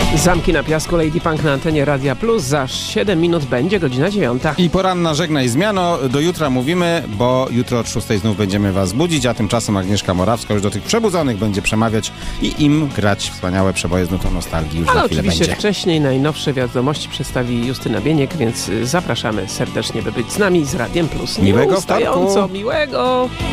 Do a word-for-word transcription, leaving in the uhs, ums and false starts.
Zamki na piasku, Lady Punk na antenie Radia Plus. Za siedem minut będzie godzina dziewiąta. I poranna żegnaj zmiano. Do jutra mówimy, bo jutro od szóstej znów będziemy was budzić, a tymczasem Agnieszka Morawska już do tych przebudzonych będzie przemawiać i im grać wspaniałe przeboje z nutą nostalgii. Już Ale za chwilę oczywiście będzie. wcześniej najnowsze wiadomości przedstawi Justyna Bieniek, więc zapraszamy serdecznie, by być z nami z Radiem Plus. Miłego Nieustająco wtorku. miłego.